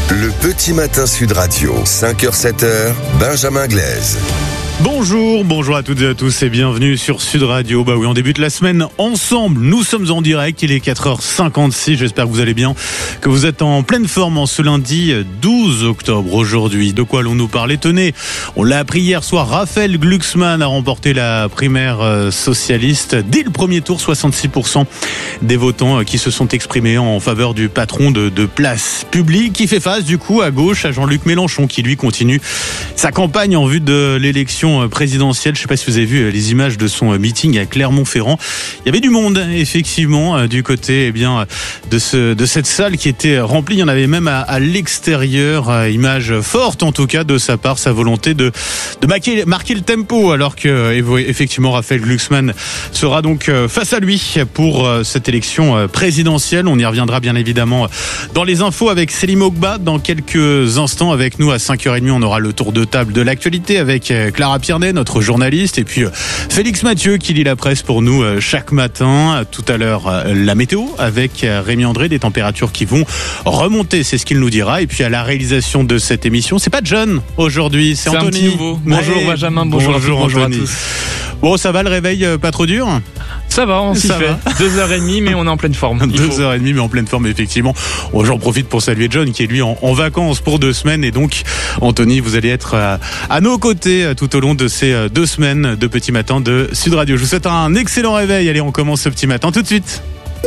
Le petit matin Sud Radio, 5h-7h, Benjamin Glaise. Bonjour à toutes et à tous et bienvenue sur Sud Radio. Bah oui, on débute la semaine ensemble. Nous sommes en direct, il est 4h56. J'espère que vous allez bien, que vous êtes en pleine forme en ce lundi 12 octobre aujourd'hui. De quoi allons-nous parler? Tenez, on l'a appris hier soir, Raphaël Glucksmann a remporté la primaire socialiste. Dès le premier tour, 66% des votants qui se sont exprimés en faveur du patron de Place Publique, qui fait face du coup à gauche à Jean-Luc Mélenchon, qui lui continue sa campagne en vue de l'élection présidentielle. Je ne sais pas si vous avez vu les images de son meeting à Clermont-Ferrand. Il y avait du monde, effectivement, du côté de cette salle qui était remplie. Il y en avait même à l'extérieur. Image forte, en tout cas, de sa part, sa volonté de marquer le tempo, alors que, effectivement, Raphaël Glucksmann sera donc face à lui pour cette élection présidentielle. On y reviendra, bien évidemment, dans les infos avec Selim Ogba dans quelques instants. Avec nous, à 5h30, on aura le tour de table de l'actualité avec Clara Piernet, notre journaliste, et puis Félix Mathieu qui lit la presse pour nous chaque matin. Tout à l'heure, la météo avec Rémi André, des températures qui vont remonter, c'est ce qu'il nous dira. Et puis à la réalisation de cette émission, c'est pas John aujourd'hui, c'est Anthony. Un petit nouveau. Bonjour Benjamin, bonjour à tous. Bon, ça va, le réveil pas trop dur? Ça va, on s'y fait. 2h30, mais on est en pleine forme. 2h30, mais en pleine forme, effectivement. Bon, j'en profite pour saluer John, qui est lui en vacances pour 2 semaines. Et donc, Anthony, vous allez être à nos côtés tout au long de ces 2 semaines de Petit Matin de Sud Radio. Je vous souhaite un excellent réveil. Allez, on commence ce Petit Matin tout de suite.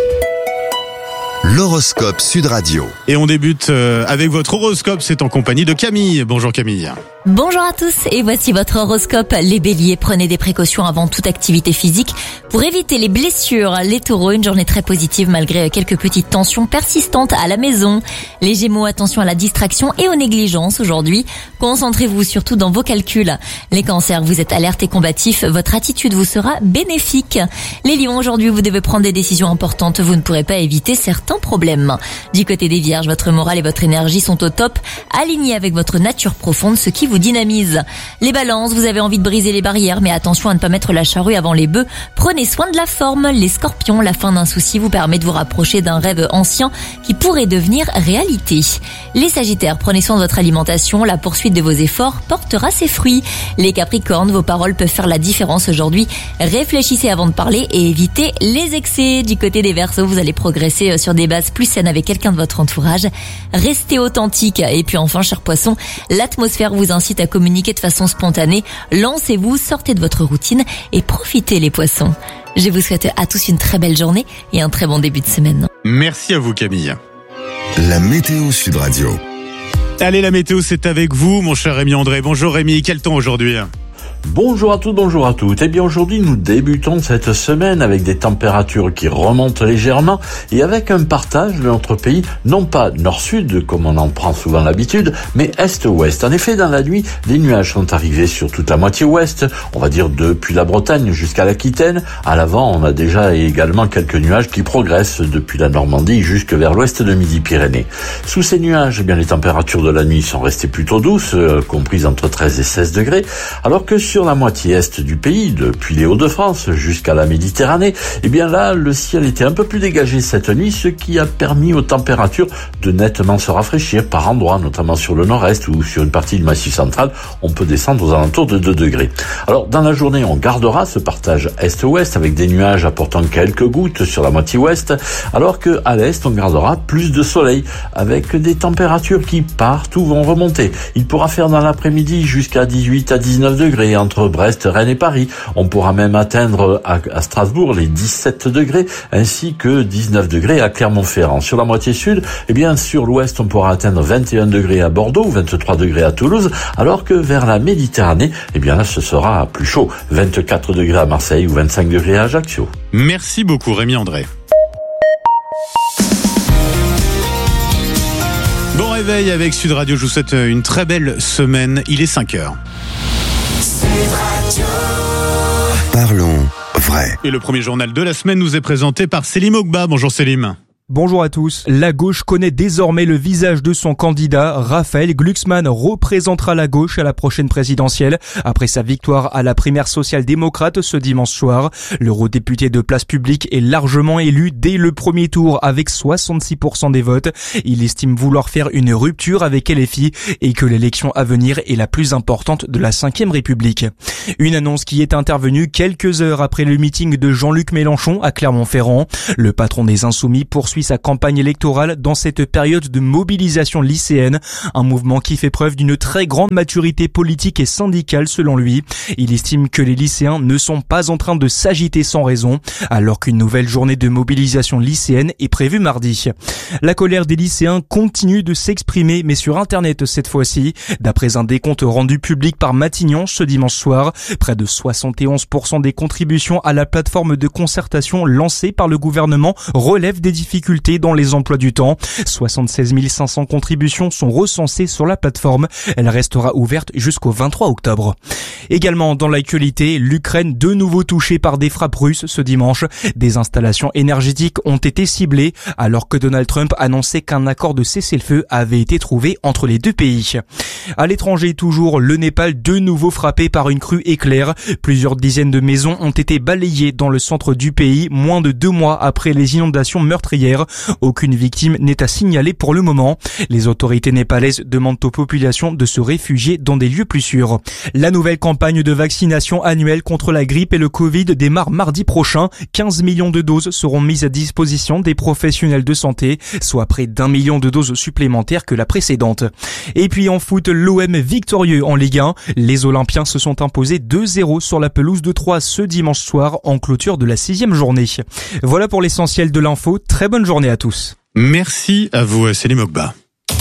L'horoscope Sud Radio. Et on débute avec votre horoscope, c'est en compagnie de Camille. Bonjour Camille. Bonjour à tous et voici votre horoscope. Les béliers, prenez des précautions avant toute activité physique pour éviter les blessures. Les taureaux, une journée très positive malgré quelques petites tensions persistantes à la maison. Les gémeaux, attention à la distraction et aux négligences aujourd'hui. Concentrez-vous surtout dans vos calculs. Les cancers, vous êtes alerte et combatif, votre attitude vous sera bénéfique. Les lions, aujourd'hui vous devez prendre des décisions importantes, vous ne pourrez pas éviter certains problèmes. Du côté des vierges, votre morale et votre énergie sont au top, alignés avec votre nature profonde, ce qui vous dynamise. Les balances, vous avez envie de briser les barrières, mais attention à ne pas mettre la charrue avant les bœufs. Prenez soin de la forme. Les scorpions, la fin d'un souci vous permet de vous rapprocher d'un rêve ancien qui pourrait devenir réalité. Les sagittaires, prenez soin de votre alimentation. La poursuite de vos efforts portera ses fruits. Les capricornes, vos paroles peuvent faire la différence aujourd'hui. Réfléchissez avant de parler et évitez les excès. Du côté des verseaux, vous allez progresser sur des bases plus saines avec quelqu'un de votre entourage. Restez authentique. Et puis enfin, chers poissons, l'atmosphère vous incite à communiquer de façon spontanée. Lancez-vous, sortez de votre routine et profitez les poissons. Je vous souhaite à tous une très belle journée et un très bon début de semaine. Merci à vous Camille. La météo Sud Radio. Allez, la météo, c'est avec vous, mon cher Rémi André. Bonjour Rémi, quel temps aujourd'hui? Bonjour à tous, bonjour à toutes. Eh bien aujourd'hui nous débutons cette semaine avec des températures qui remontent légèrement et avec un partage de notre pays, non pas nord-sud comme on en prend souvent l'habitude, mais est-ouest. En effet, dans la nuit, des nuages sont arrivés sur toute la moitié ouest, on va dire depuis la Bretagne jusqu'à l'Aquitaine. À l'avant, on a déjà également quelques nuages qui progressent depuis la Normandie jusque vers l'ouest de Midi-Pyrénées. Sous ces nuages, eh bien les températures de la nuit sont restées plutôt douces, comprises entre 13 et 16 degrés, alors que sur la moitié est du pays, depuis les Hauts-de-France jusqu'à la Méditerranée, eh bien là, le ciel était un peu plus dégagé cette nuit, ce qui a permis aux températures de nettement se rafraîchir par endroits, notamment sur le nord-est ou sur une partie du Massif central, on peut descendre aux alentours de 2 degrés. Alors, dans la journée, on gardera ce partage est-ouest avec des nuages apportant quelques gouttes sur la moitié ouest, alors que à l'est, on gardera plus de soleil avec des températures qui partout vont remonter. Il pourra faire dans l'après-midi jusqu'à 18 à 19 degrés entre Brest, Rennes et Paris. On pourra même atteindre à Strasbourg les 17 degrés ainsi que 19 degrés à Clermont-Ferrand. Sur la moitié sud, eh bien sur l'ouest, on pourra atteindre 21 degrés à Bordeaux, 23 degrés à Toulouse, alors que vers la Méditerranée, eh bien là ce sera plus chaud, 24 degrés à Marseille ou 25 degrés à Ajaccio. Merci beaucoup Rémi André. Bon réveil avec Sud Radio, je vous souhaite une très belle semaine, il est 5h. Parlons vrai. Et le premier journal de la semaine nous est présenté par Selim Ogba. Bonjour Selim. Bonjour à tous. La gauche connaît désormais le visage de son candidat. Raphaël Glucksmann représentera la gauche à la prochaine présidentielle. Après sa victoire à la primaire social-démocrate ce dimanche soir, l'eurodéputé de Place Publique est largement élu dès le premier tour avec 66% des votes. Il estime vouloir faire une rupture avec LFI et que l'élection à venir est la plus importante de la 5e République. Une annonce qui est intervenue quelques heures après le meeting de Jean-Luc Mélenchon à Clermont-Ferrand. Le patron des Insoumis poursuit sa campagne électorale dans cette période de mobilisation lycéenne, un mouvement qui fait preuve d'une très grande maturité politique et syndicale selon lui. Il estime que les lycéens ne sont pas en train de s'agiter sans raison, alors qu'une nouvelle journée de mobilisation lycéenne est prévue mardi. La colère des lycéens continue de s'exprimer, mais sur Internet cette fois-ci. D'après un décompte rendu public par Matignon ce dimanche soir, près de 71% des contributions à la plateforme de concertation lancée par le gouvernement relèvent des difficultés dans les emplois du temps. 76 500 contributions sont recensées sur la plateforme. Elle restera ouverte jusqu'au 23 octobre. Également dans l'actualité, l'Ukraine de nouveau touchée par des frappes russes ce dimanche. Des installations énergétiques ont été ciblées alors que Donald Trump annonçait qu'un accord de cessez-le-feu avait été trouvé entre les deux pays. À l'étranger toujours, le Népal de nouveau frappé par une crue éclair. Plusieurs dizaines de maisons ont été balayées dans le centre du pays moins de 2 mois après les inondations meurtrières. Aucune victime n'est à signaler pour le moment. Les autorités népalaises demandent aux populations de se réfugier dans des lieux plus sûrs. La nouvelle campagne de vaccination annuelle contre la grippe et le Covid démarre mardi prochain. 15 millions de doses seront mises à disposition des professionnels de santé, soit près d'1 million de doses supplémentaires que la précédente. Et puis en foot, l'OM victorieux en Ligue 1. Les Olympiens se sont imposés 2-0 sur la pelouse de Troyes ce dimanche soir en clôture de la 6e journée. Voilà pour l'essentiel de l'info. Très bonne journée à tous. Merci à vous, Selim Ogba.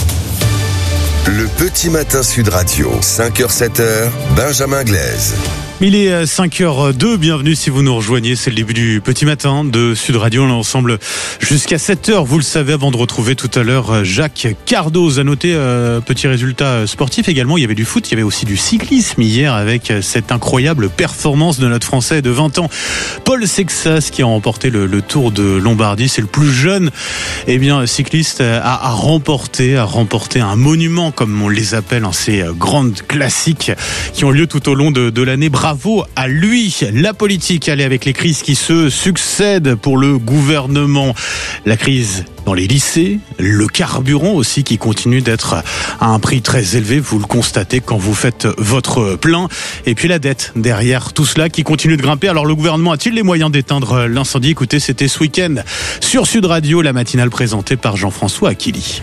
Le petit matin Sud Radio, 5h-7h, Benjamin Glaise. Il est 5h02, bienvenue si vous nous rejoignez, c'est le début du petit matin de Sud Radio, on est ensemble jusqu'à 7h, vous le savez, avant de retrouver tout à l'heure Jacques Cardoz. À noter, petit résultat sportif également, il y avait du foot, il y avait aussi du cyclisme hier avec cette incroyable performance de notre Français de 20 ans, Paul Sexas, qui a remporté le Tour de Lombardie. C'est le plus jeune cycliste à remporter un monument, comme on les appelle, ces grandes classiques qui ont lieu tout au long de l'année. Bravo à lui. La politique, allez, avec les crises qui se succèdent pour le gouvernement. La crise dans les lycées, le carburant aussi qui continue d'être à un prix très élevé, vous le constatez quand vous faites votre plein. Et puis la dette derrière tout cela qui continue de grimper. Alors le gouvernement a-t-il les moyens d'éteindre l'incendie? Écoutez, c'était ce week-end sur Sud Radio, la matinale présentée par Jean-François Aquili.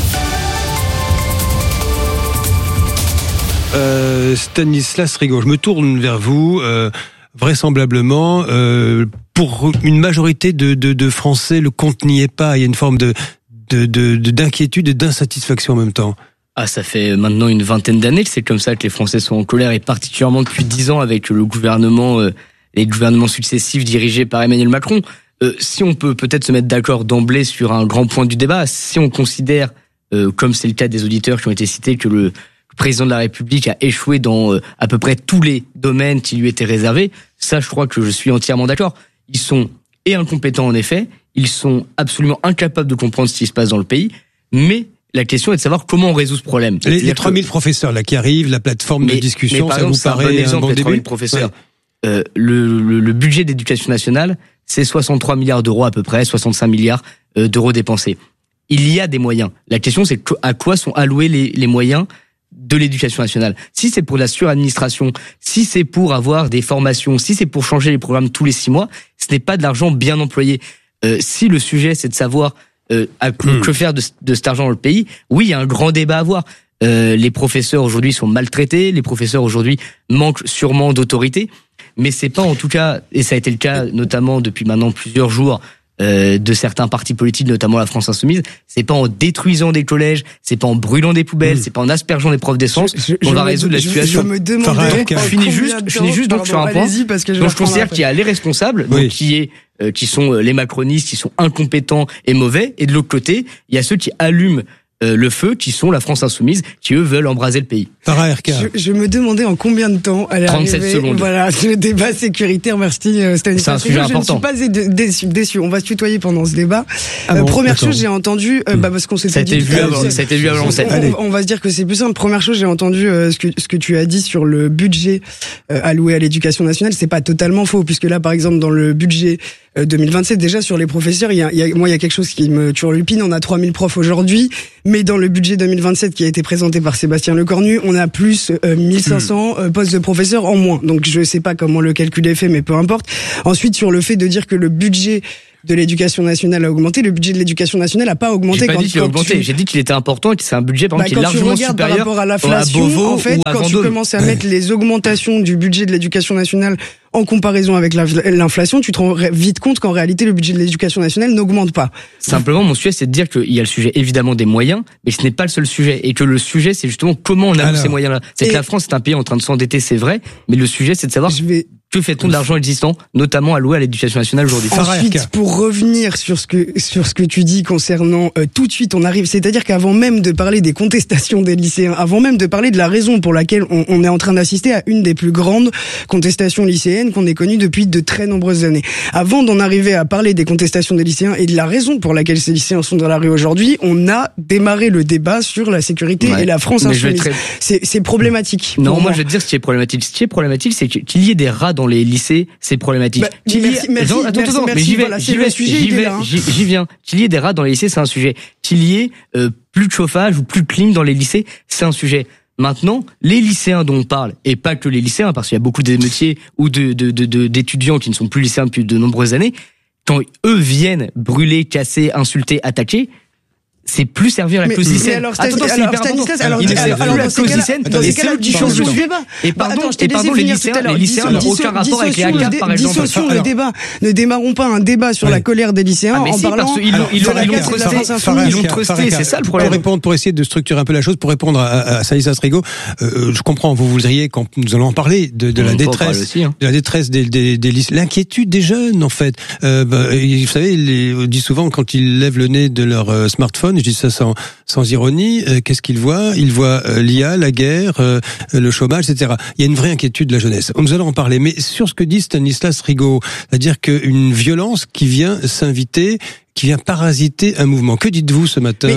Stanislas Rigaud, je me tourne vers vous. Vraisemblablement, pour une majorité de Français, le compte n'y est pas. Il y a une forme d'inquiétude et d'insatisfaction en même temps. Ça fait maintenant une vingtaine d'années que c'est comme ça que les Français sont en colère, et particulièrement depuis 10 ans avec le gouvernement, les gouvernements successifs dirigés par Emmanuel Macron. Si on peut peut-être se mettre d'accord d'emblée sur un grand point du débat, si on considère, comme c'est le cas des auditeurs qui ont été cités, que le président de la République a échoué dans à peu près tous les domaines qui lui étaient réservés, ça je crois que je suis entièrement d'accord. Ils sont incompétents en effet, ils sont absolument incapables de comprendre ce qui se passe dans le pays, mais la question est de savoir comment on résout ce problème. Les 3000 professeurs là qui arrivent, la plateforme de discussion, ça vous paraît un bon début? 3000 professeurs. Ouais. Le budget d'éducation nationale, c'est 63 milliards d'euros à peu près, 65 milliards d'euros dépensés. Il y a des moyens. La question c'est à quoi sont alloués les moyens de l'éducation nationale. Si c'est pour la suradministration, si c'est pour avoir des formations, si c'est pour changer les programmes tous les 6 mois, ce n'est pas de l'argent bien employé. Si le sujet c'est de savoir que faire de cet argent dans le pays, oui, il y a un grand débat à avoir. Les professeurs aujourd'hui sont maltraités, les professeurs aujourd'hui manquent sûrement d'autorité, mais c'est pas en tout cas, et ça a été le cas notamment depuis maintenant plusieurs jours, de certains partis politiques, notamment la France Insoumise, c'est pas en détruisant des collèges, c'est pas en brûlant des poubelles, c'est pas en aspergeant des profs d'essence qu'on va résoudre la situation. Je finis juste donc sur un point. Donc je considère qu'il y a les responsables, donc qui sont les macronistes, qui sont incompétents et mauvais, et de l'autre côté, il y a ceux qui allument le feu, qui sont la France insoumise, qui eux veulent embraser le pays. Je me demandais en combien de temps allait 37 arriver. secondes. Voilà, le débat sécuritaire. Merci Stanislas. C'est un sujet important. Je ne suis pas déçu. On va se tutoyer pendant ce débat. Première chose, j'ai entendu, parce qu'on s'était dit. Ça a été vu avant l'antenne. On va se dire que c'est plus simple. Première chose, j'ai entendu ce que tu as dit sur le budget alloué à l'éducation nationale. C'est pas totalement faux, puisque là, par exemple, dans le budget 2027, déjà sur les professeurs, il y a quelque chose qui me turlupine. On a 3000 profs aujourd'hui, mais dans le budget 2027 qui a été présenté par Sébastien Lecornu, on a plus 1500 postes de professeurs en moins. Donc je sais pas comment le calcul est fait, mais peu importe. Ensuite, sur le fait de dire que le budget de l'éducation nationale a augmenté, le budget de l'éducation nationale n'a pas augmenté. J'ai pas dit qu'il a augmenté, j'ai dit qu'il était important et que c'est un budget par exemple qui est largement supérieur par rapport à l'inflation. En fait, quand tu commences à mettre les augmentations du budget de l'éducation nationale en comparaison avec l'inflation, tu te rends vite compte qu'en réalité le budget de l'éducation nationale n'augmente pas. Simplement, mon sujet, c'est de dire qu'il y a le sujet évidemment des moyens, mais ce n'est pas le seul sujet, et que le sujet, c'est justement comment on a ces moyens-là. C'est que la France est un pays en train de s'endetter, c'est vrai, mais le sujet, c'est de savoir que fait-on de l'argent existant, notamment alloué à l'éducation nationale aujourd'hui. Ensuite, pour revenir sur ce que tu dis concernant tout de suite, on arrive, c'est-à-dire qu'avant même de parler des contestations des lycéens, avant même de parler de la raison pour laquelle on est en train d'assister à une des plus grandes contestations lycéennes qu'on ait connues depuis de très nombreuses années. Avant d'en arriver à parler des contestations des lycéens et de la raison pour laquelle ces lycéens sont dans la rue aujourd'hui, on a démarré le débat sur la sécurité et la France insoumise. C'est problématique. Non, moi je vais te dire ce qui est problématique. Ce qui est problématique, c'est qu'il y ait des rats dans les lycées, c'est problématique. J'y viens. Qu'il y ait des rats dans les lycées, c'est un sujet. Qu'il y ait plus de chauffage ou plus de clim dans les lycées, c'est un sujet. Maintenant, les lycéens dont on parle, et pas que les lycéens, parce qu'il y a beaucoup d'émeutiers ou d'étudiants qui ne sont plus lycéens depuis de nombreuses années, quand eux viennent brûler, casser, insulter, attaquer, c'est plus servir la cause lycéenne. Et pardon, les lycéens n'ont aucun rapport avec les ACAP, par exemple. Dissocions le débat. Ne démarrons pas un débat sur la colère des lycéens en parlant. Ils l'ont trusté, c'est ça le problème. Pour essayer de structurer un peu la chose, pour répondre à Stanislas Rigaud, je comprends, vous voudriez, quand nous allons en parler, de la détresse des lycéens, l'inquiétude des jeunes, en fait. Vous savez, on dit souvent, quand ils lèvent le nez de leur smartphone, je dis ça sans ironie, qu'est-ce qu'ils voient ? Ils voient l'IA, la guerre, le chômage, etc. Il y a une vraie inquiétude de la jeunesse. Nous allons en parler. Mais sur ce que dit Stanislas Rigaud, c'est-à-dire qu'une violence qui vient s'inviter, qui vient parasiter un mouvement. Que dites-vous ce matin,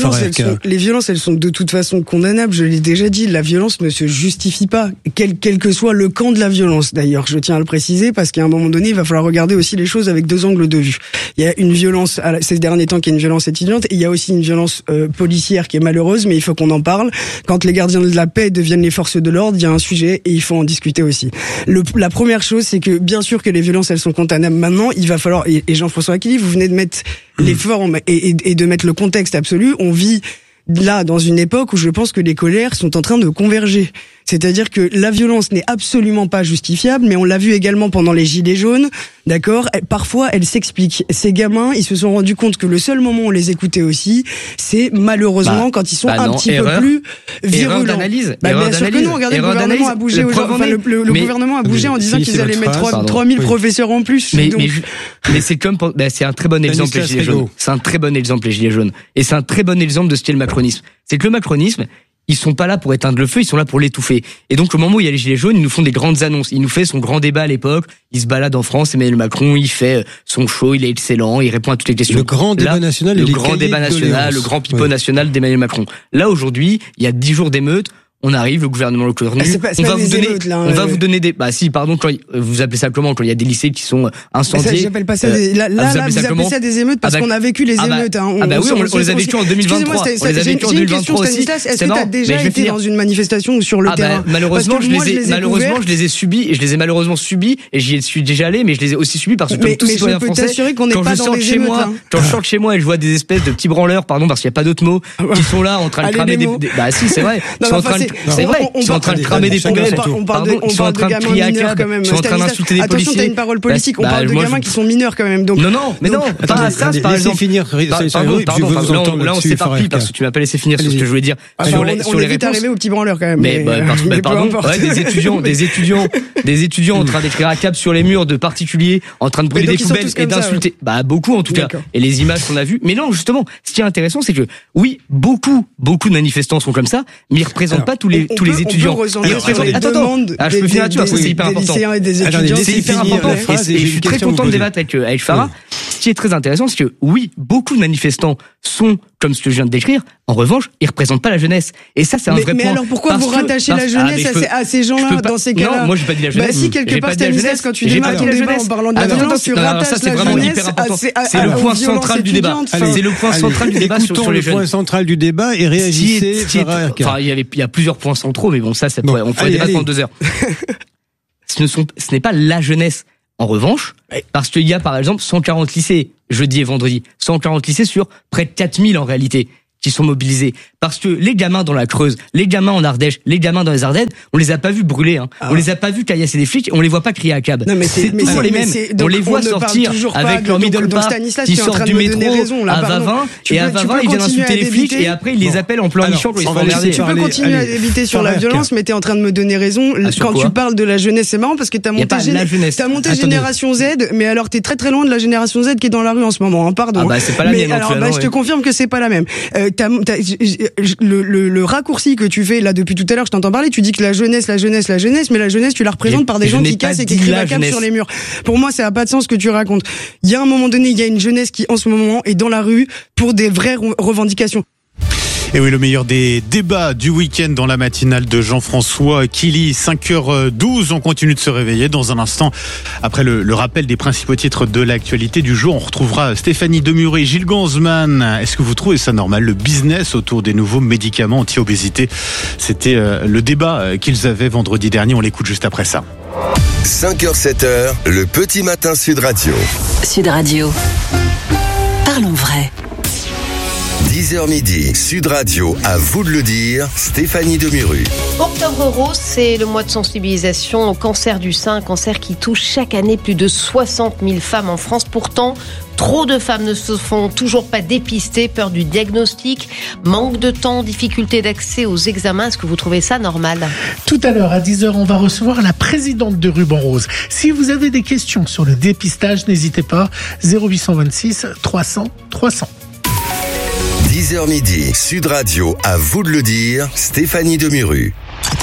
les violences, elles sont de toute façon condamnables. Je l'ai déjà dit, la violence ne se justifie pas, quel que soit le camp de la violence. D'ailleurs, je tiens à le préciser, parce qu'à un moment donné, il va falloir regarder aussi les choses avec deux angles de vue. Il y a une violence, ces derniers temps, qui est une violence étudiante, et il y a aussi une violence policière qui est malheureuse, mais il faut qu'on en parle. Quand les gardiens de la paix deviennent les forces de l'ordre, il y a un sujet, et il faut en discuter aussi. La première chose, c'est que bien sûr que les violences, elles sont condamnables. Maintenant, il va falloir, et Jean-François Aquili, vous venez de mettre les formes et de mettre le contexte absolu. On vit là dans une époque où je pense que les colères sont en train de converger. C'est-à-dire que la violence n'est absolument pas justifiable, mais on l'a vu également pendant les Gilets jaunes, d'accord ? Parfois, elle s'explique. Ces gamins, ils se sont rendus compte que le seul moment où on les écoutait aussi, c'est malheureusement quand ils sont un petit peu plus virulents. Bien sûr que non, regardez, le gouvernement a bougé aujourd'hui. Le gouvernement a bougé en disant qu'ils allaient mettre 3000 professeurs en plus. Mais c'est comme, c'est un très bon exemple, les Gilets jaunes. C'est un très bon exemple, les Gilets jaunes. Et c'est un très bon exemple de ce qu'est le macronisme. C'est que le macronisme, ils sont pas là pour éteindre le feu, ils sont là pour l'étouffer. Et donc, au moment où il y a les Gilets jaunes, ils nous font des grandes annonces. Il nous fait son grand débat à l'époque. Il se balade en France, Emmanuel Macron, il fait son show, il est excellent, il répond à toutes les questions. Le grand débat national, le grand pipeau national d'Emmanuel Macron. Là, aujourd'hui, il y a 10 jours d'émeutes. On arrive, le gouvernement Lecornu. On va vous donner des, quand vous appelez ça comment, quand il y a des lycées qui sont incendiés. J'appelle pas ça vous appelez ça des émeutes parce qu'on a vécu les émeutes, oui, on les a vécues en 2023. On les a vécues en 2023 aussi. Est-ce que t'as déjà été dans une manifestation ou sur le terrain? Malheureusement, je les ai subis et je les ai malheureusement subis et j'y suis déjà allé, mais je les ai aussi subis parce que comme tout citoyen français, quand je sors de chez moi et je vois des espèces de petits branleurs, parce qu'il n'y a pas d'autre mot, qui sont là en train de cramer des, si, c'est vrai, ils sont en train de C'est vrai, ils sont en train de cramer des poubelles. On parle de gamins mineurs quand même. Ils sont en train d'insulter des policiers. Attention, t'as une parole politique. On parle de gamins qui sont mineurs quand même. Donc non, pas ça, par exemple. Finir. Pardon, là on s'éparpille parce que tu m'as pas laissé finir sur ce que je voulais dire. Sur les réponses. Arrivé au petit branleur quand même. Mais pardon, des étudiants en train d'écrire à cap sur les murs de particuliers, en train de brûler des poubelles et d'insulter. Beaucoup en tout cas. Et les images qu'on a vues. Mais non, justement, ce qui est intéressant, c'est que oui, beaucoup de manifestants sont comme ça, mais ils représentent pas tous les étudiants. Je peux finir là-dessus parce que c'est hyper important. C'est hyper important. Et je suis très content de débattre avec Farah. Ce qui est très intéressant, c'est que oui, beaucoup de manifestants sont comme ce que je viens de décrire. En revanche, ils représentent pas la jeunesse. Et ça, c'est un vrai point. Mais alors pourquoi vous rattachez la jeunesse à ces gens-là dans ces cas-là? Non, moi j'ai pas dit la jeunesse. Si quelque part Stanislas, quand tu démarres ton débat en parlant de la violence, tu rattaches la jeunesse. C'est le point central du débat. C'est le point central du débat sur les jeunes. Le point central du débat et réagissez. Enfin, il y a plusieurs points centraux, mais bon, ça, on pourrait débattre en 2 heures. Ce n'est pas la jeunesse. En revanche, parce qu'il y a par exemple 140 lycées, jeudi et vendredi, 140 lycées sur près de 4000 en réalité, qui sont mobilisés. Parce que les gamins dans la Creuse, les gamins en Ardèche, les gamins dans les Ardennes, on les a pas vus brûler, on les a pas vus caillasser des flics, on les voit pas crier à cab. C'est toujours les mêmes. On les voit sortir avec leur middle bar, qui sortent du métro à Vavin, et à Vavin, ils viennent insulter les flics, et après, ils les appellent en pleurnichant quand ils sont emmerdés. Tu peux continuer à débiter sur la violence, mais t'es en train de me donner raison. Quand tu parles de la jeunesse, c'est marrant parce que t'as monté Génération Z, mais alors t'es très très loin de la Génération Z qui est dans la rue en ce moment, pardon. C'est pas la mienne. Alors, je te confirme que c'est pas la même. Le raccourci que tu fais là depuis tout à l'heure, je t'entends parler, tu dis que la jeunesse, mais la jeunesse tu la représentes par des gens qui cassent et qui crient à cap sur les murs. Pour moi, ça a pas de sens ce que tu racontes. Il y a un moment donné, il y a une jeunesse qui en ce moment est dans la rue pour des vraies revendications. Et oui, le meilleur des débats du week-end dans la matinale de Jean-François Killy, 5h12. On continue de se réveiller dans un instant. Après le rappel des principaux titres de l'actualité du jour, on retrouvera Stéphanie Demuré et Gilles Ganzmann. Est-ce que vous trouvez ça normal, le business autour des nouveaux médicaments anti-obésité? C'était le débat qu'ils avaient vendredi dernier. On l'écoute juste après ça. 5h, 7h, le petit matin Sud Radio. Sud Radio. Parlons vrai. 10h midi, Sud Radio, à vous de le dire, Stéphanie Demuru. Octobre Rose, c'est le mois de sensibilisation au cancer du sein, un cancer qui touche chaque année plus de 60 000 femmes en France. Pourtant, trop de femmes ne se font toujours pas dépister, peur du diagnostic, manque de temps, difficulté d'accès aux examens. Est-ce que vous trouvez ça normal? Tout à l'heure, à 10h, on va recevoir la présidente de Ruban Rose. Si vous avez des questions sur le dépistage, n'hésitez pas, 0826 300 300. 10h midi, Sud Radio, à vous de le dire, Stéphanie Demuru.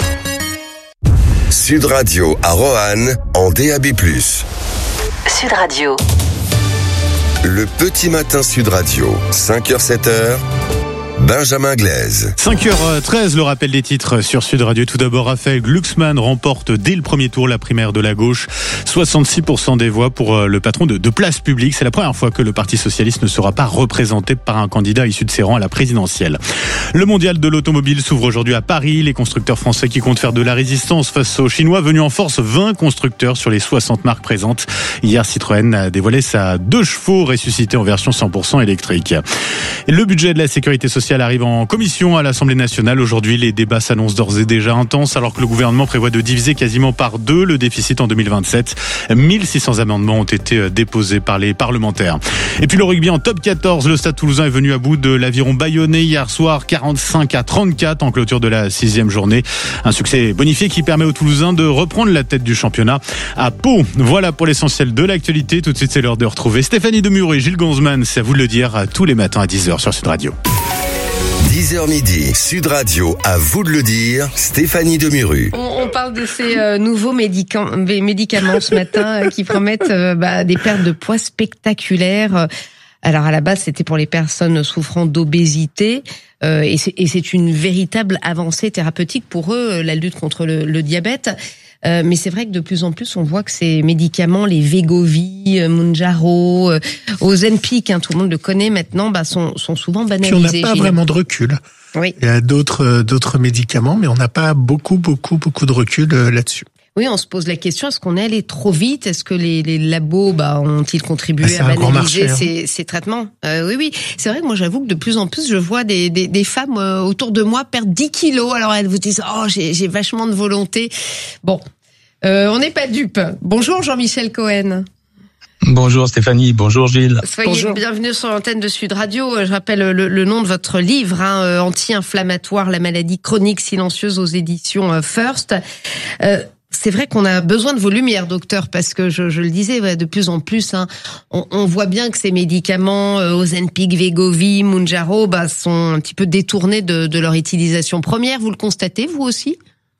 Sud Radio à Roanne, en DAB+. Sud Radio. Le petit matin Sud Radio, 5h, 7h. Benjamin Glaise. 5h13, le rappel des titres sur Sud Radio. Tout d'abord, Raphaël Glucksmann remporte dès le premier tour la primaire de la gauche. 66% des voix pour le patron de Place Publique. C'est la première fois que le Parti Socialiste ne sera pas représenté par un candidat issu de ses rangs à la présidentielle. Le mondial de l'automobile s'ouvre aujourd'hui à Paris. Les constructeurs français qui comptent faire de la résistance face aux Chinois venus en force, 20 constructeurs sur les 60 marques présentes. Hier, Citroën a dévoilé sa 2 chevaux ressuscité en version 100% électrique. Et le budget de la sécurité sociale arrive en commission à l'Assemblée nationale. Aujourd'hui, les débats s'annoncent d'ores et déjà intenses alors que le gouvernement prévoit de diviser quasiment par 2 le déficit en 2027. 1600 amendements ont été déposés par les parlementaires. Et puis le rugby en top 14, le Stade Toulousain est venu à bout de l'Aviron bayonnais hier soir, 45-34 en clôture de la 6e journée. Un succès bonifié qui permet aux Toulousains de reprendre la tête du championnat à Pau. Voilà pour l'essentiel de l'actualité. Tout de suite, c'est l'heure de retrouver Stéphanie Demuré et Gilles Ganzmann. C'est à vous de le dire, tous les matins à 10h sur Sud Radio. 10h midi, Sud Radio, à vous de le dire, Stéphanie Demuru. On parle de ces nouveaux médicaments ce matin qui promettent des pertes de poids spectaculaires. Alors à la base, c'était pour les personnes souffrant d'obésité et c'est une véritable avancée thérapeutique pour eux, la lutte contre le diabète. Mais c'est vrai que de plus en plus, on voit que ces médicaments, les Wegovy, Mounjaro, Ozempic, tout le monde le connaît maintenant, sont souvent banalisés. Puis on n'a pas vraiment de recul. Oui. Il y a d'autres médicaments, mais on n'a pas beaucoup de recul là-dessus. Oui, on se pose la question, est-ce qu'on est allé trop vite? Est-ce que les labos ont-ils contribué à banaliser ces traitements? Oui. C'est vrai que moi, j'avoue que de plus en plus, je vois des femmes autour de moi perdre 10 kilos. Alors, elles vous disent, j'ai vachement de volonté. Bon, on n'est pas dupes. Bonjour Jean-Michel Cohen. Bonjour Stéphanie, bonjour Gilles. Soyez bienvenue sur l'antenne de Sud Radio. Je rappelle le nom de votre livre, anti-inflammatoire, la maladie chronique silencieuse, aux éditions First. C'est vrai qu'on a besoin de vos lumières, docteur, parce que je le disais, de plus en plus, on voit bien que ces médicaments, Ozempic, Wegovy, Mounjaro, sont un petit peu détournés de leur utilisation première. Vous le constatez, vous aussi ?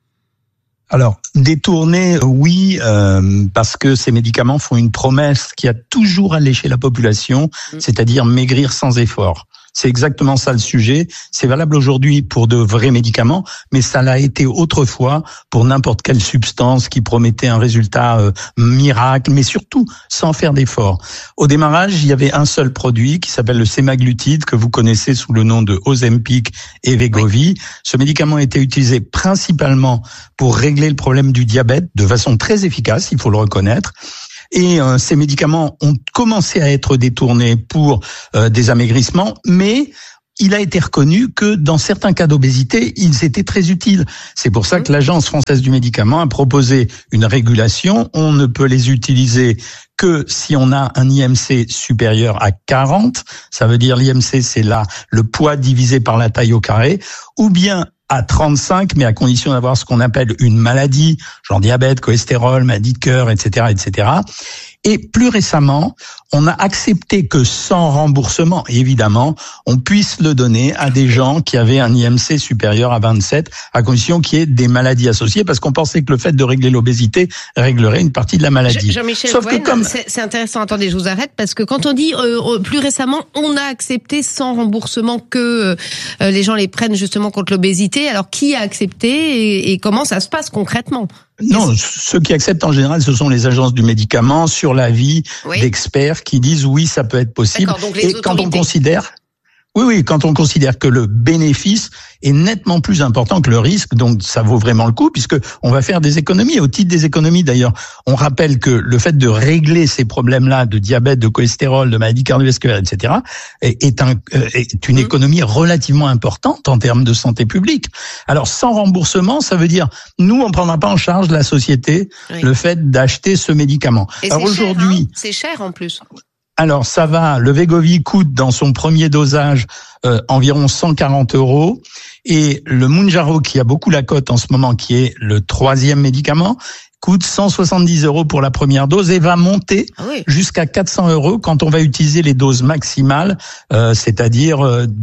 Alors, détourner, oui, parce que ces médicaments font une promesse qui a toujours alléché la population, c'est-à-dire maigrir sans effort. C'est exactement ça le sujet. C'est valable aujourd'hui pour de vrais médicaments, mais ça l'a été autrefois pour n'importe quelle substance qui promettait un résultat miracle, mais surtout sans faire d'effort. Au démarrage, il y avait un seul produit qui s'appelle le sémaglutide, que vous connaissez sous le nom de Ozempic et Wegovy. Ce médicament a été utilisé principalement pour régler le problème du diabète de façon très efficace, il faut le reconnaître. Et ces médicaments ont commencé à être détournés pour des amaigrissements, mais il a été reconnu que dans certains cas d'obésité, ils étaient très utiles. C'est pour ça que l'Agence française du médicament a proposé une régulation. On ne peut les utiliser que si on a un IMC supérieur à 40. Ça veut dire l'IMC, c'est là le poids divisé par la taille au carré, ou bien à 35, mais à condition d'avoir ce qu'on appelle une maladie, genre diabète, cholestérol, maladie de cœur, etc., etc. Et plus récemment, on a accepté que sans remboursement, évidemment, on puisse le donner à des gens qui avaient un IMC supérieur à 27, à condition qu'il y ait des maladies associées, parce qu'on pensait que le fait de régler l'obésité réglerait une partie de la maladie. Jean-Michel Cohen, c'est intéressant. Attendez, je vous arrête, parce que quand on dit plus récemment, on a accepté sans remboursement que les gens les prennent justement contre l'obésité. Alors, qui a accepté et comment ça se passe concrètement ? Non, ceux qui acceptent en général, ce sont les agences du médicament sur l'avis d'experts qui disent oui, ça peut être possible. Et quand on considère, quand on considère que le bénéfice est nettement plus important que le risque, donc ça vaut vraiment le coup, puisque on va faire des économies. Au titre des économies, d'ailleurs, on rappelle que le fait de régler ces problèmes-là de diabète, de cholestérol, de maladie cardiovasculaire, etc., est une économie relativement importante en termes de santé publique. Alors, sans remboursement, ça veut dire, nous, on prendra pas en charge la société le fait d'acheter ce médicament. Et alors aujourd'hui, c'est cher en plus. Alors ça va, le Wegovy coûte dans son premier dosage environ 140 €, et le Mounjaro, qui a beaucoup la cote en ce moment, qui est le troisième médicament, coûte 170 € pour la première dose et va monter jusqu'à 400 € quand on va utiliser les doses maximales, c'est-à-dire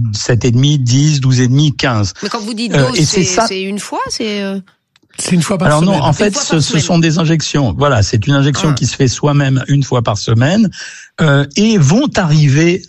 7,5, 10, 12,5, 15. Mais quand vous dites dose, c'est une fois, c'est une fois par semaine. Alors non, en fait, ce sont des injections. Voilà, c'est une injection qui se fait soi-même une fois par semaine, et vont arriver,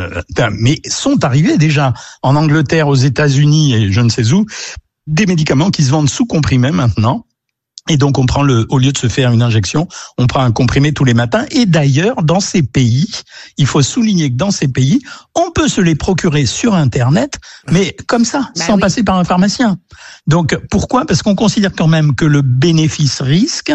mais sont arrivés déjà en Angleterre, aux États-Unis et je ne sais où, des médicaments qui se vendent sous comprimé maintenant. Et donc, on prend au lieu de se faire une injection, on prend un comprimé tous les matins. Et d'ailleurs, dans ces pays, il faut souligner que dans ces pays, on peut se les procurer sur Internet, mais comme ça, sans passer par un pharmacien. Donc, pourquoi ? Parce qu'on considère quand même que le bénéfice-risque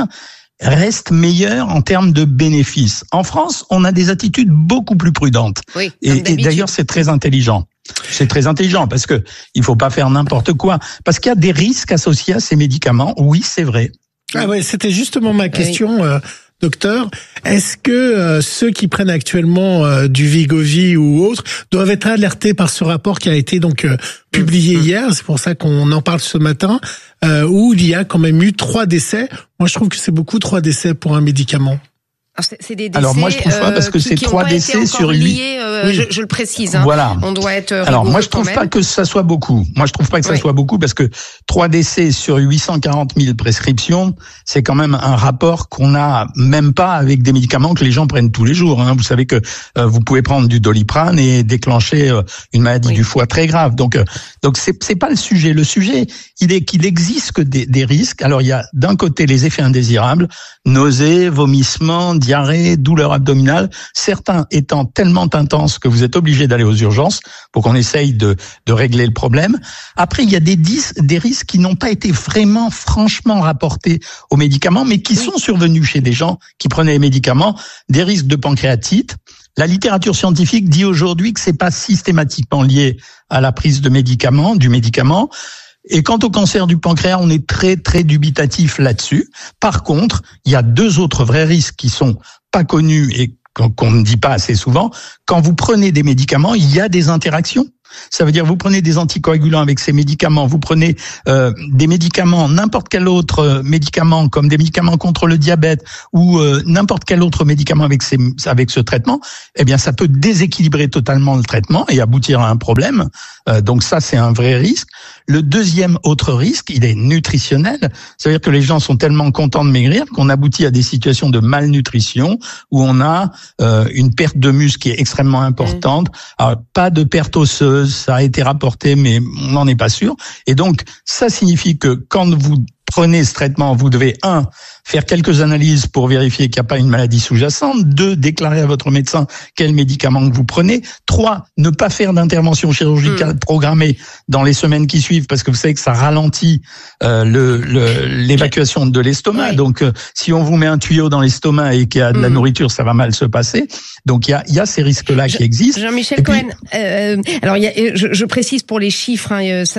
reste meilleur en termes de bénéfices. En France, on a des attitudes beaucoup plus prudentes. Et d'ailleurs, c'est très intelligent. C'est très intelligent parce que il faut pas faire n'importe quoi. Parce qu'il y a des risques associés à ces médicaments. Oui, c'est vrai. Ah ouais, c'était justement ma question, docteur. Est-ce que ceux qui prennent actuellement du Wegovy ou autre doivent être alertés par ce rapport qui a été donc publié hier? C'est pour ça qu'on en parle ce matin, où il y a quand même eu 3 décès. Moi, je trouve que c'est beaucoup 3 décès pour un médicament. C'est des décès. Alors moi je trouve pas, parce que c'est 3 décès sur 8. Je le précise. Voilà. On doit être. Alors moi je trouve pas que ça soit beaucoup. Moi je trouve pas que ça soit beaucoup, parce que 3 décès sur 840 000 prescriptions, c'est quand même un rapport qu'on n'a même pas avec des médicaments que les gens prennent tous les jours. Vous savez que vous pouvez prendre du Doliprane et déclencher une maladie du foie très grave. Donc c'est pas le sujet. Le sujet, il est qu'il existe que des risques. Alors il y a d'un côté les effets indésirables, nausées, vomissements, diarrhée, diarrhée, douleurs abdominales, certains étant tellement intenses que vous êtes obligé d'aller aux urgences pour qu'on essaye de régler le problème. Après, il y a des risques qui n'ont pas été vraiment franchement rapportés aux médicaments, mais qui sont survenus chez des gens qui prenaient les médicaments, des risques de pancréatite. La littérature scientifique dit aujourd'hui que c'est pas systématiquement lié à la prise du médicament. Et quant au cancer du pancréas, on est très, très dubitatif là-dessus. Par contre, il y a 2 autres vrais risques qui sont pas connus et qu'on ne dit pas assez souvent. Quand vous prenez des médicaments, il y a des interactions. Ça veut dire vous prenez des anticoagulants avec ces médicaments, vous prenez des médicaments, n'importe quel autre médicament comme des médicaments contre le diabète ou n'importe quel autre médicament avec ce traitement, eh bien ça peut déséquilibrer totalement le traitement et aboutir à un problème. Donc ça c'est un vrai risque. Le deuxième autre risque, il est nutritionnel. Ça veut dire que les gens sont tellement contents de maigrir qu'on aboutit à des situations de malnutrition où on a une perte de muscle qui est extrêmement importante. Alors, pas de perte osseuse, ça a été rapporté, mais on n'en est pas sûr. Et donc, ça signifie que quand vous prenez ce traitement, vous devez, 1, faire quelques analyses pour vérifier qu'il n'y a pas une maladie sous-jacente, 2, déclarer à votre médecin quel médicament que vous prenez, 3, ne pas faire d'intervention chirurgicale programmée dans les semaines qui suivent, parce que vous savez que ça ralentit l'évacuation de l'estomac. Oui. Donc, si on vous met un tuyau dans l'estomac et qu'il y a de la nourriture, ça va mal se passer. Donc, il y a ces risques-là qui existent. Jean-Michel Cohen, alors je précise pour les chiffres,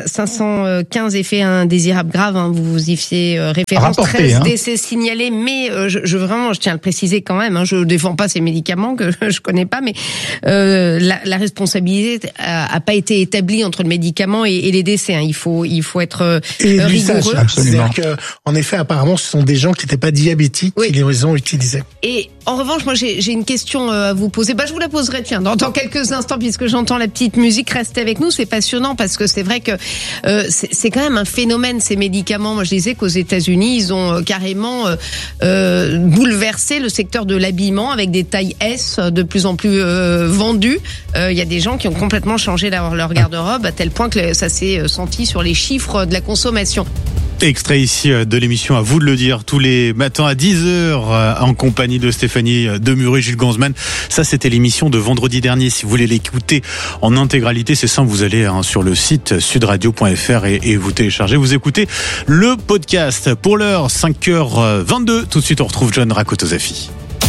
515 effets indésirables graves, vous y faisiez référence, 13 décès signalés, mais je tiens à le préciser quand même, je défends pas ces médicaments que je connais pas, mais la responsabilité a pas été établie entre le médicament et les décès. Il faut être rigoureux. C'est-à-dire que, en effet, apparemment, ce sont des gens qui n'étaient pas diabétiques qui les ont utilisés. Et en revanche, moi, j'ai une question à vous poser. Je vous la poserai, dans quelques instants, puisque j'entends la petite musique. Restez avec nous, c'est passionnant parce que c'est vrai que c'est quand même un phénomène, ces médicaments. Moi, je disais qu'aux États-Unis, ils ont carrément bouleversé le secteur de l'habillement avec des tailles S de plus en plus vendues. Il y a des gens qui ont complètement changé leur garde-robe à tel point que ça s'est senti sur les chiffres de la consommation. Extrait ici de l'émission À vous de le dire, tous les matins à 10h en compagnie de Stéphanie Demuret, Jules Ganzmann. Ça, c'était l'émission de vendredi dernier. Si vous voulez l'écouter en intégralité, c'est simple, vous allez sur le site sudradio.fr et vous téléchargez, vous écoutez le podcast. Pour l'heure, 5h22. Tout de suite, on retrouve John Rakotozafi.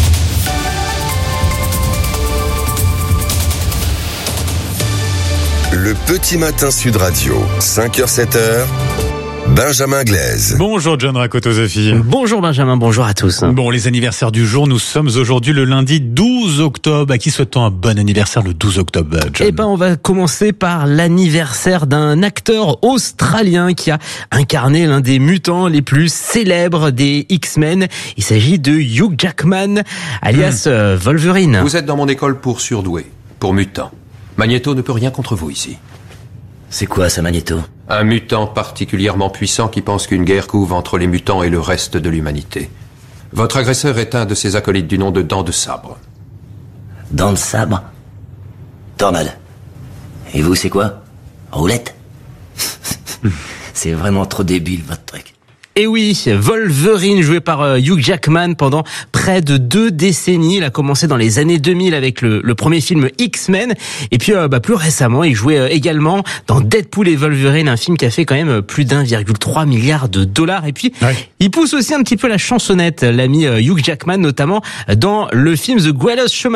Le petit matin Sud Radio, 5h-7h. Benjamin Glaise. Bonjour John Rakotozafi. Bonjour Benjamin, bonjour à tous. Bon, les anniversaires du jour, nous sommes aujourd'hui le lundi 12 octobre. À qui souhaitons un bon anniversaire le 12 octobre, John? On va commencer par l'anniversaire d'un acteur australien qui a incarné l'un des mutants les plus célèbres des X-Men. Il s'agit de Hugh Jackman, alias Wolverine. Vous êtes dans mon école pour surdoués, pour mutants. Magneto ne peut rien contre vous ici. C'est quoi ça, Magneto? Un mutant particulièrement puissant qui pense qu'une guerre couve entre les mutants et le reste de l'humanité. Votre agresseur est un de ses acolytes du nom de Dents de Sabre. Dents de Sabre? Tornade. Et vous, c'est quoi? Roulette? C'est vraiment trop débile, votre truc. Et oui, Wolverine, joué par Hugh Jackman pendant près de 2 décennies. Il a commencé dans les années 2000 avec le premier film X-Men. Et puis, plus récemment, il jouait également dans Deadpool et Wolverine, un film qui a fait quand même plus d'1,3 milliard de dollars. Et puis, il pousse aussi un petit peu la chansonnette, l'ami Hugh Jackman, notamment dans le film The Greatest Showman.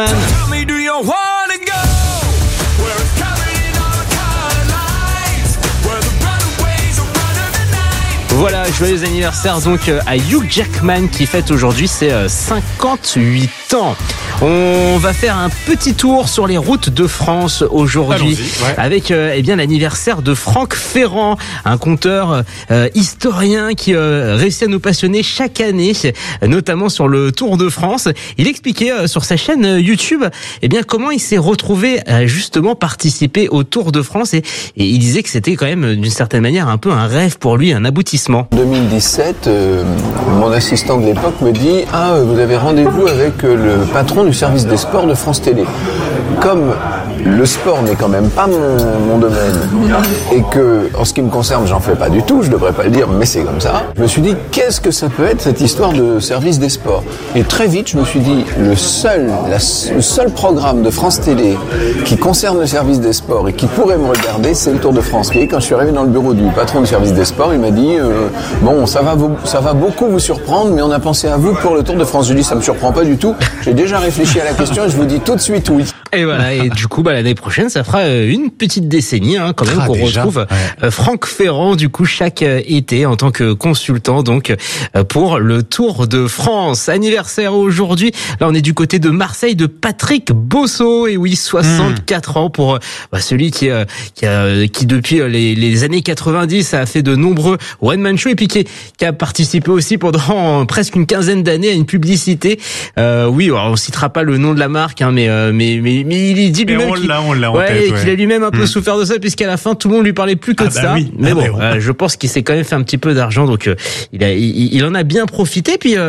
Voilà, joyeux anniversaire donc à Hugh Jackman qui fête aujourd'hui ses 58 ans. On va faire un petit tour sur les routes de France aujourd'hui avec l'anniversaire de Franck Ferrand, un conteur historien qui réussit à nous passionner chaque année, notamment sur le Tour de France. Il expliquait sur sa chaîne YouTube comment il s'est retrouvé à justement participer au Tour de France et il disait que c'était quand même d'une certaine manière un peu un rêve pour lui, un aboutissement. 2017, mon assistant de l'époque me dit « Ah, vous avez rendez-vous avec le patron du service des sports de France Télé ». Comme le sport n'est quand même pas mon domaine et que, en ce qui me concerne, j'en fais pas du tout, je devrais pas le dire, mais c'est comme ça. Je me suis dit, qu'est-ce que ça peut être cette histoire de service des sports? Et très vite, je me suis dit, le seul programme de France Télé qui concerne le service des sports et qui pourrait me regarder, c'est le Tour de France. Et quand je suis arrivé dans le bureau du patron du service des sports, il m'a dit, bon, ça va beaucoup vous surprendre, mais on a pensé à vous pour le Tour de France. Je lui ai dit, ça me surprend pas du tout. J'ai déjà réfléchi à la question et je vous dis tout de suite oui. Et voilà, et du coup, l'année prochaine, ça fera une petite décennie, quand même, qu'on retrouve Franck Ferrand, du coup, chaque été, en tant que consultant, donc, pour le Tour de France. Anniversaire aujourd'hui. Là, on est du côté de Marseille, de Patrick Bosso. Et oui, 64 ans pour celui qui depuis les années 90 a fait de nombreux one-man shows et puis qui a participé aussi pendant presque une quinzaine d'années à une publicité. Oui, alors on citera pas le nom de la marque, mais il dit lui-même qu'il a lui-même un peu souffert de ça, puisqu'à la fin tout le monde lui parlait plus que de ça. Oui. Mais je pense qu'il s'est quand même fait un petit peu d'argent, donc il en a bien profité. Puis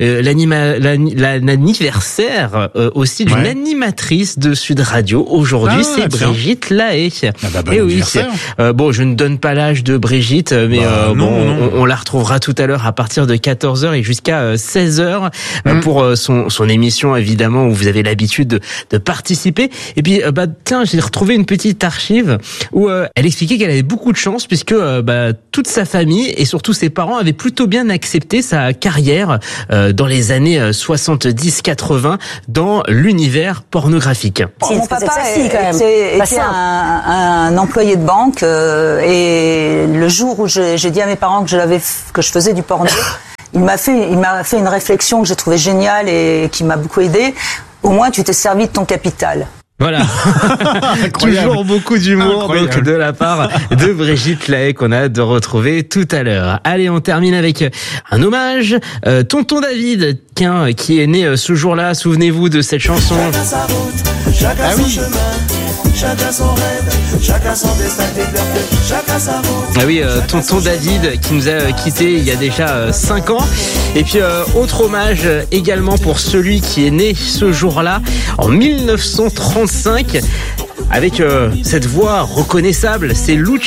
l'anniversaire aussi d'une animatrice de Sud Radio aujourd'hui, c'est Brigitte Lahaie. Et oui, je ne donne pas l'âge de Brigitte, mais on la retrouvera tout à l'heure à partir de 14h et jusqu'à 16h pour son émission, évidemment, où vous avez l'habitude de participer. Et puis, j'ai retrouvé une petite archive où elle expliquait qu'elle avait beaucoup de chance puisque toute sa famille et surtout ses parents avaient plutôt bien accepté sa carrière dans les années 70-80 dans l'univers pornographique. Mon papa était un employé de banque et le jour où j'ai dit à mes parents que je faisais du porno, il m'a fait une réflexion que j'ai trouvée géniale et qui m'a beaucoup aidé. Au moins, tu t'es servi de ton capital. Voilà. Toujours beaucoup d'humour donc de la part de Brigitte Lahaie qu'on a hâte de retrouver tout à l'heure. Allez, on termine avec un hommage. Tonton David, qui est né ce jour-là, souvenez-vous de cette chanson. Ah oui. Chacun son rêve, chacun son destin, chacun sa route. Ah oui, tonton David qui nous a quittés il y a déjà 5 ans. Et puis autre hommage également pour celui qui est né ce jour-là en 1935 avec cette voix reconnaissable, c'est Lucio